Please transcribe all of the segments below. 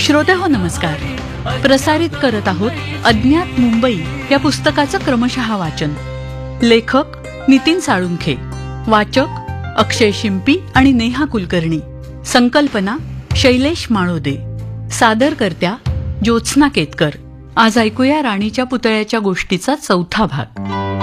श्रोतेहो नमस्कार. प्रसारित करत आहोत अज्ञात मुंबई या पुस्तकाचं क्रमशः वाचन. लेखक नितीन साळुंखे, वाचक अक्षय शिंपी आणि नेहा कुलकर्णी. संकल्पना शैलेश माळोदे. सादरकर्त्या ज्योत्स्ना केतकर. आज ऐकूया राणीच्या पुतळ्याच्या गोष्टीचा चौथा भाग.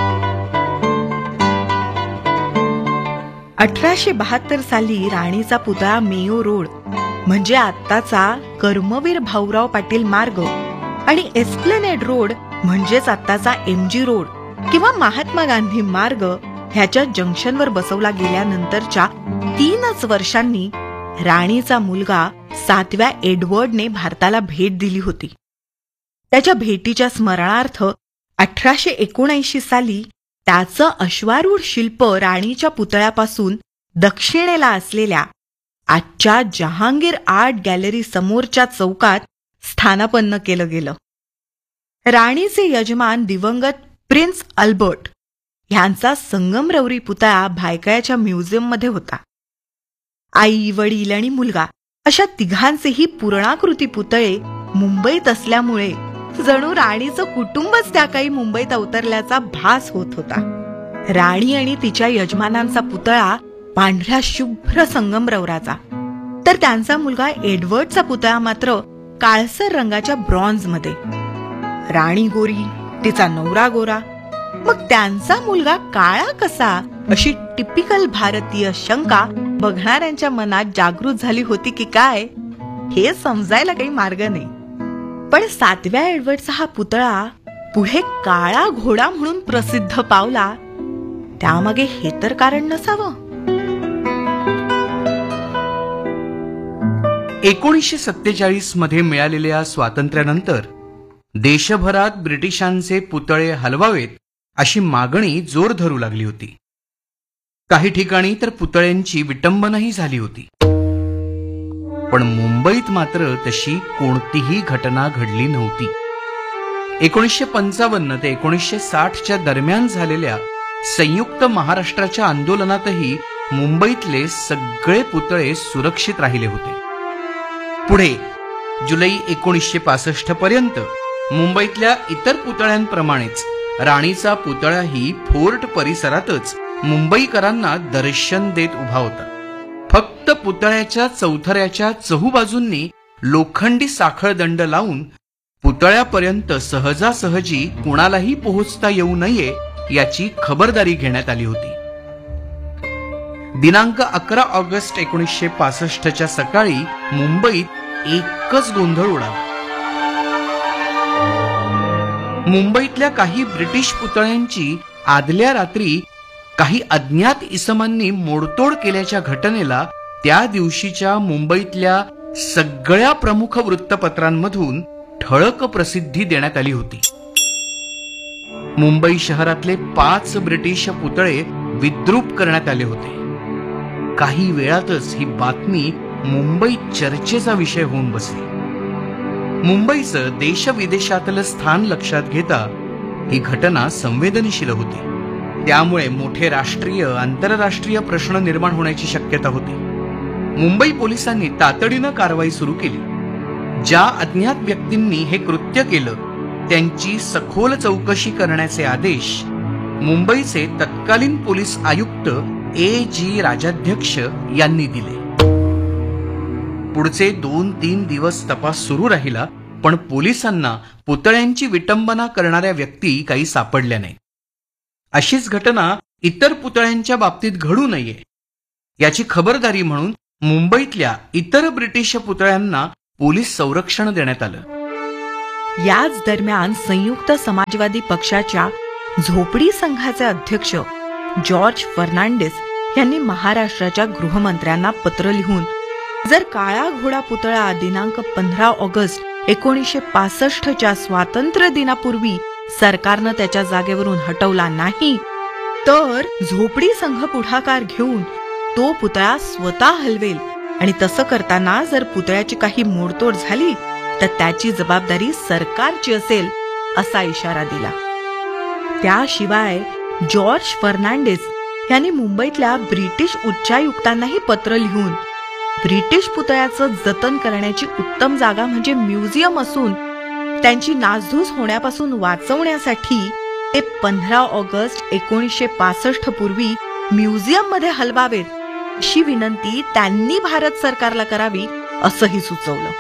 1872 साली राणीचा पुतळा मेयो रोड म्हणजे आत्ताचा कर्मवीर भाऊराव पाटील मार्ग आणि एस्प्लेनेड रोड म्हणजेच आत्ताचा MG रोड किंवा महात्मा गांधी मार्ग ह्याच्या जंक्शनवर बसवला गेल्यानंतरच्या 3 वर्षांनी राणीचा मुलगा 7व्या एडवर्डने भारताला भेट दिली होती. त्याच्या भेटीच्या स्मरणार्थ 1879 साली त्याचं अश्वारूढ शिल्प राणीच्या पुतळ्यापासून दक्षिणेला असलेल्या आजच्या जहांगीर आर्ट गॅलरी समोरच्या चौकात स्थानापन्न केलं गेलं. राणीचे यजमान दिवंगत प्रिन्स अल्बर्ट ह्यांचा संगमरवरी पुतळा भायखळ्याच्या म्युझियममध्ये होता. आई, वडील आणि मुलगा अशा तिघांचेही पूर्णाकृती पुतळे मुंबईत असल्यामुळे जणू राणीचं कुटुंबच त्या काही मुंबईत अवतरल्याचा भास होत होता. राणी आणि तिच्या यजमानांचा पुतळा पांढऱ्या शुभ्र संगमरवराचा, तर त्यांचा मुलगा एडवर्डचा पुतळा मात्र काळसर रंगाच्या ब्रॉन्झमध्ये. राणी गोरी, तिचा नवरा गोरा, मग त्यांचा मुलगा काळा कसा, अशी टिपिकल भारतीय शंका बघणाऱ्यांच्या मनात जागृत झाली होती की काय हे समजायला काही मार्ग नाही. पण 7व्या एडवर्डचा हा पुतळा पुढे काळा घोडा म्हणून प्रसिद्ध पावला, त्यामागे हे तर कारण नसावं. 1947 मध्ये मिळालेल्या स्वातंत्र्यानंतर देशभरात ब्रिटिशांचे पुतळे हलवावेत अशी मागणी जोर धरू लागली होती. काही ठिकाणी तर पुतळ्यांची विटंबनाही झाली होती. पण मुंबईत मात्र तशी कोणतीही घटना घडली नव्हती. 1955 ते 1960च्या दरम्यान झालेल्या संयुक्त महाराष्ट्राच्या आंदोलनातही मुंबईतले सगळे पुतळे सुरक्षित राहिले होते. पुढे जुलै 1965 पर्यंत मुंबईतल्या इतर पुतळ्यांप्रमाणेच राणीचा पुतळाही फोर्ट परिसरातच मुंबईकरांना दर्शन देत उभा होता. फक्त पुतळ्याच्या चौथऱ्याच्या चहूबाजूंनी लोखंडी साखळदंड लावून पुतळ्यापर्यंत सहजासहजी कुणालाही पोहोचता येऊ नये याची खबरदारी घेण्यात आली होती. दिनांक 11 ऑगस्ट 1965च्या सकाळी मुंबईत एकच गोंधळ उडाला. मुंबईतल्या काही ब्रिटिश पुतळ्यांची आदल्या रात्री काही अज्ञात इसमांनी मोडतोड केल्याच्या घटनेला त्या दिवशीच्या मुंबईतल्या सगळ्या प्रमुख वृत्तपत्रांमधून ठळक प्रसिद्धी देण्यात आली होती. मुंबई शहरातले 5 ब्रिटिश पुतळे विद्रूप करण्यात आले होते. काही वेळातच ही बातमी मुंबईत चर्चेचा विषय होऊन बसली. मुंबईचं देशविदेशातलं स्थान लक्षात घेता ही घटना संवेदनशील होती. त्यामुळे मोठे राष्ट्रीय आंतरराष्ट्रीय प्रश्न निर्माण होण्याची शक्यता होती. मुंबई पोलिसांनी तातडीनं कारवाई सुरू केली. ज्या अज्ञात व्यक्तींनी हे कृत्य केलं त्यांची सखोल चौकशी करण्याचे आदेश मुंबईचे तत्कालीन पोलीस आयुक्त A.G. राजाध्यक्ष यांनी दिले. पुढचे 2-3 दिवस तपास सुरू राहिला, पण पोलिसांना पुतळ्यांची विटंबना करणाऱ्या व्यक्ती काही सापडल्या नाहीत. अशीच घटना इतर पुतळ्यांच्या बाबतीत घडू नये याची खबरदारी म्हणून मुंबईतल्या इतर ब्रिटिश पुतळ्यांना पोलीस संरक्षण देण्यात आलं. याच दरम्यान संयुक्त समाजवादी पक्षाच्या झोपडी संघाचे अध्यक्ष जॉर्ज फर्नांडिस यांनी महाराष्ट्राच्या गृहमंत्र्यांना पत्र लिहून जर काळा घोडा पुतळा दिनांक 15 ऑगस्ट 1965च्या स्वातंत्र्य दिनापूर्वी सरकारनं त्याच्या जागेवरून हटवला नाही तर झोपडी संघ पुढाकार घेऊन तो पुतळा स्वतः हलवेल आणि तसं करताना जर पुतळ्याची काही मोडतोड झाली तर त्याची जबाबदारी सरकारची असेल असा इशारा दिला. त्याशिवाय जॉर्ज फर्नांडिस यांनी मुंबईतल्या ब्रिटिश उच्चायुक्तांनाही पत्र लिहून ब्रिटिश पुतळ्याचं जतन करण्याची उत्तम जागा म्हणजे म्युझियम असून त्यांची नासधूस होण्यापासून वाचवण्यासाठी ते 15 ऑगस्ट 1965 पूर्वी म्युझियम मध्ये हलवावेत अशी विनंती त्यांनी भारत सरकारला करावी असंही सुचवलं.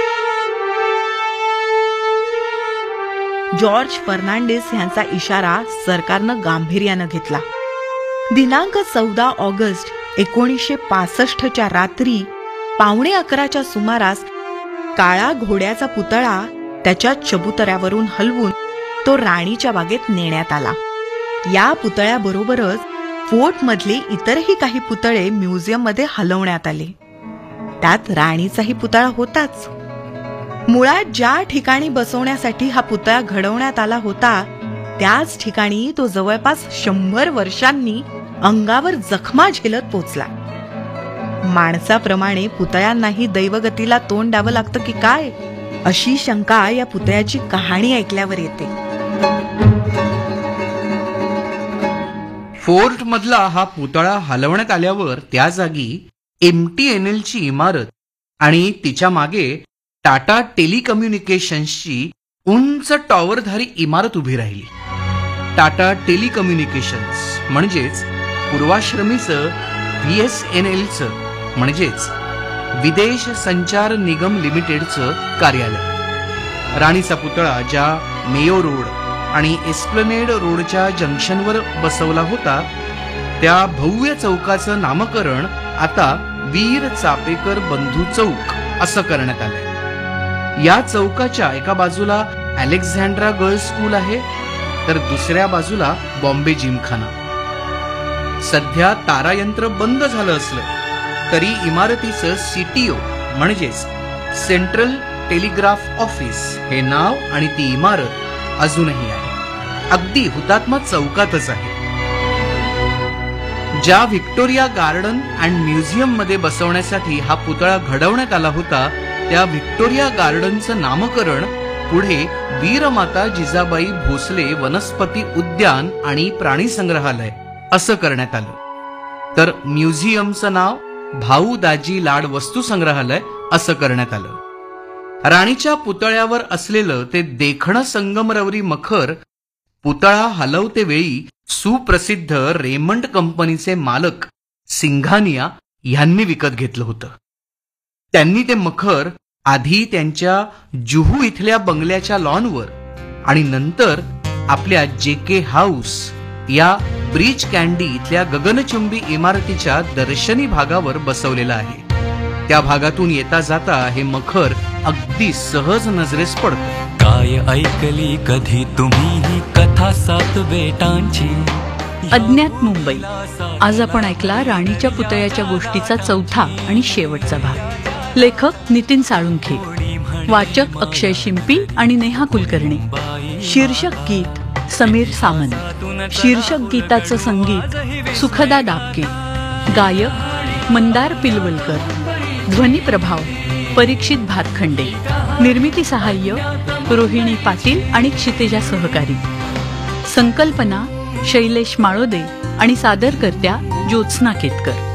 जॉर्ज फर्नांडिस यांचा इशारा सरकारनं गांभीर्यानं घेतला. दिनांक 14 ऑगस्ट 1965 रात्री 11:15 सुमारास काळा घोड्याचा पुतळा त्याच्या चबुतऱ्यावरून हलवून तो राणीच्या बागेत नेण्यात आला. या पुतळ्याबरोबरच फोर्ट मधले इतरही काही पुतळे म्युझियम मध्ये हलवण्यात आले. त्यात राणीचाही पुतळा होताच. मुळात ज्या ठिकाणी बसवण्यासाठी हा पुतळा घडवण्यात आला होता त्याच ठिकाणी तो जवळपास 100 वर्षांनी अंगावर जखमा झेलत पोचला. माणसाप्रमाणे पुतळ्यांनाही दैवगतीला तोंड द्यावं लागतं की काय, अशी शंका या पुतळ्याची कहाणी ऐकल्यावर येते. फोर्ट मधला हा पुतळा हलवण्यात आल्यावर त्या जागी MTNL ची इमारत आणि तिच्या मागे टाटा टेलिकम्युनिकेशन्सची उंच टॉवरधारी इमारत उभी राहिली. टाटा टेलिकम्युनिकेशन्स म्हणजेच पूर्वाश्रमीचं BSNLचं म्हणजेच विदेश संचार निगम लिमिटेडचं कार्यालय. राणीचा पुतळा ज्या मेयो रोड आणि एस्प्लनेड रोडच्या जंक्शनवर बसवला होता त्या भव्य चौकाचं नामकरण आता वीर चापेकर बंधू चौक असं करण्यात आलंय. या चौकाच्या एका बाजूला अलेक्झांड्रा गर्ल्स स्कूल आहे तर दुसऱ्या बाजूला बॉम्बे जिमखाना. सध्या तारायंत्र बंद झालं असलं तरी इमारतीचं CTO म्हणजेच सेंट्रल टेलिग्राफ ऑफिस हे नाव आणि ती इमारत अजूनही आहे. अगदी हुतात्मा चौकातच आहे. ज्या व्हिक्टोरिया गार्डन अँड म्युझियम मध्ये बसवण्यासाठी हा पुतळा घडवण्यात आला होता त्या व्हिक्टोरिया गार्डनचं नामकरण पुढे वीरमाता जिजाबाई भोसले वनस्पती उद्यान आणि प्राणी संग्रहालय असं करण्यात आलं. तर म्युझियमचं नाव भाऊ दाजी लाड वस्तू संग्रहालय असं करण्यात आलं. राणीच्या पुतळ्यावर असलेलं ते देखणं संगमरवरी मखर पुतळा हलवते वेळी सुप्रसिद्ध रेमंड कंपनीचे मालक सिंघानिया यांनी विकत घेतलं होतं. त्यांनी ते मखर आधी त्यांच्या जुहू इथल्या बंगल्याच्या लॉनवर आणि नंतर आपल्या JK हाऊस या ब्रिज कँडी इथल्या गगनचुंबी इमारतीच्या दर्शनी भागावर बसवलेलं आहे. त्या भागातून येता जाता हे मखर अगदी सहज नजरेस पडतं. काय ऐकली कधी तुम्ही ही कथा 7 बेटांची. अज्ञात मुंबई. आज आपण ऐकला राणीच्या पुतळ्याच्या गोष्टीचा चौथा आणि शेवटचा भाग. लेखक नितीन साळुंखे, वाचक अक्षय शिंपी आणि नेहा कुलकर्णी. शीर्षक गीत समीर सामंत. शीर्षक गीताचं संगीत सुखदा दापके. गायक मंदार पिलवलकर. ध्वनी प्रभाव परीक्षित भातखंडे. निर्मिती सहाय्य रोहिणी पाटील आणि क्षितेजा सहकारी. संकल्पना शैलेश माळोदे आणि सादरकर्त्या ज्योत्स्ना केतकर.